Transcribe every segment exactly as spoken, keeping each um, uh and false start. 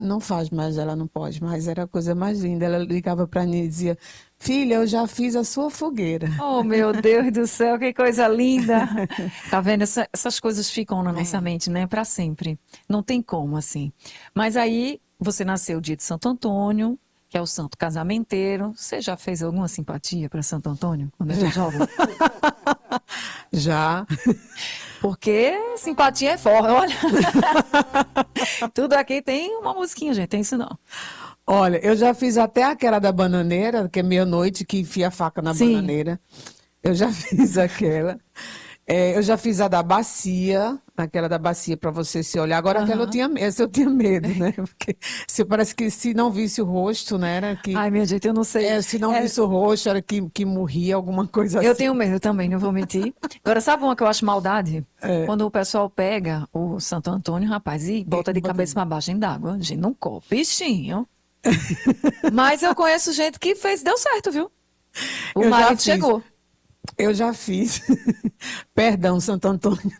Não faz mais, ela não pode, mas era a coisa mais linda. Ela ligava para mim e dizia: Filha, eu já fiz a sua fogueira. Oh, meu Deus do céu, que coisa linda. Tá vendo? Essa- essas coisas ficam na nossa É. mente, né? Para sempre. Não tem como, assim. Mas aí, você nasceu dia de Santo Antônio, que é o santo casamenteiro. Você já fez alguma simpatia para Santo Antônio, quando era jovem? Já. Porque simpatia é forte, olha. Tudo aqui tem uma musiquinha, gente. Tem isso não. Olha, eu já fiz até aquela da bananeira, que é meia-noite, que enfia a faca na Sim. bananeira. Eu já fiz aquela. É, eu já fiz a da bacia, aquela da bacia para você se olhar. Agora aquela eu Aham. tinha, essa eu tinha medo, né? Porque se, parece que se não visse o rosto, né? Era que, Ai, minha gente, eu não sei. é, se não É, visse o rosto, era que, que morria, alguma coisa eu assim. tenho medo também, não vou mentir. Agora, sabe uma que eu acho maldade? É, Quando o pessoal pega o Santo Antônio, rapaz, e e bota de bota- cabeça para baixo dentro d'água. Gente, não corre, bichinho. Mas eu conheço gente que fez, deu certo, viu? O eu já marido fiz, chegou. eu já fiz. Perdão, Santo Antônio.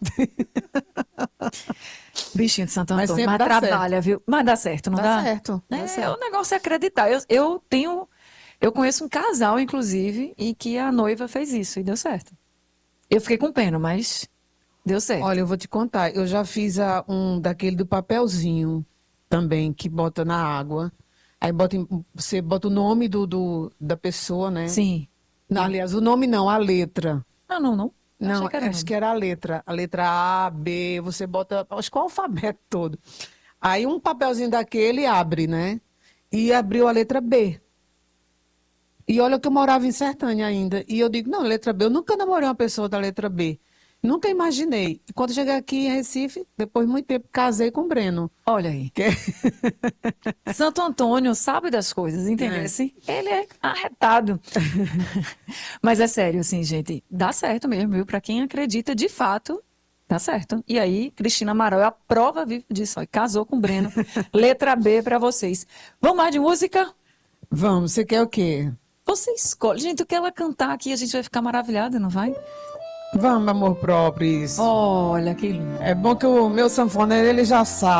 Bichinho de Santo Mas Antônio, sempre mas dá certo. trabalha, viu? Mas dá certo, não Dá dá? certo, dá É, o certo. negócio é acreditar. Eu, eu tenho, eu conheço um casal, inclusive, e que a noiva fez isso e deu certo. Eu fiquei com pena, mas deu Olha, certo. eu vou te contar, eu já fiz a- um daquele do papelzinho também, que bota na água. Aí bota, em- você bota o nome do, do- da pessoa, né? Sim. Não, E- aliás, o nome não, a letra. Ah, não, não. Não, Achei que era o acho nome. que era a letra. A letra A, B, você bota, acho que o alfabeto todo. Aí um papelzinho daquele abre, né? E abriu a letra B. E olha que eu morava em Sertânia ainda. E eu digo, não, letra B, eu nunca namorei uma pessoa da letra B. Nunca imaginei. E quando cheguei aqui em Recife, depois de muito tempo, casei com o Breno. Olha aí. Que é- Santo Antônio sabe das coisas, É. entendesse? Ele é arretado. Mas é sério, assim, gente, dá certo mesmo, viu? Pra quem acredita de fato, dá certo. E aí, Cristina Amaral é a prova viva disso, ó, casou com o Breno. Letra B pra vocês. Vamos mais de música? Vamos, você quer o quê? Você escolhe. Gente, o que ela cantar aqui, a gente vai ficar maravilhada, não vai? Vamos, amor próprio, isso. Olha que lindo. É bom que o meu sanfoneiro, ele já sabe.